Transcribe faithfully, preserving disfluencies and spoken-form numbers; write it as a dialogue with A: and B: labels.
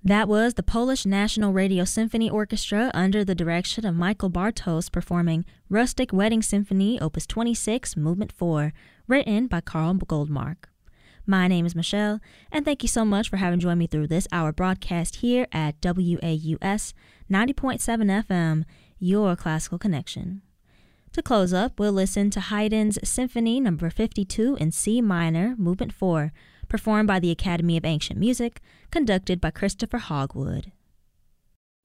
A: That was the Polish National Radio Symphony Orchestra under the direction of Michael Bartos performing Rustic Wedding Symphony Opus twenty-six, Movement four, written by Carl Goldmark. My name is Michelle, and thank you so much for having joined me through this hour broadcast here at W A U S ninety point seven F M, your classical connection. To close up, we'll listen to Haydn's Symphony Number fifty-two in C minor, Movement four, performed by the Academy of Ancient Music, conducted by Christopher Hogwood.